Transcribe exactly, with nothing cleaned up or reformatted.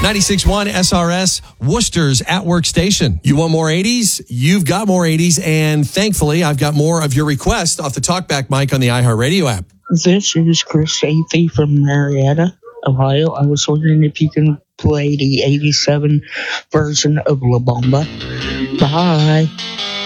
ninety-six point one S R S, Worcester's at work station. You want more eighties? You've got more eighties, and thankfully, I've got more of your requests off the TalkBack mic on the iHeartRadio app. This is Chris Chafee from Marietta, Ohio. I was wondering if you can play the eighty-seven version of La Bamba. Bye.